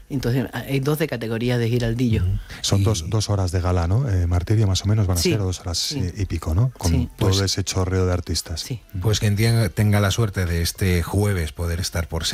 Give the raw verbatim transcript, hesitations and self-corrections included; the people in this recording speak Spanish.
Entonces hay doce categorías de giraldillo. Uh-huh. Son y... dos, dos horas de gala, ¿no? Eh, Martirio, más o menos van a sí, ser dos horas sí. y, y pico, ¿no? Con sí. todo pues, ese chorreo de artistas. Sí. Pues quien tenga, tenga la suerte de este jueves poder estar por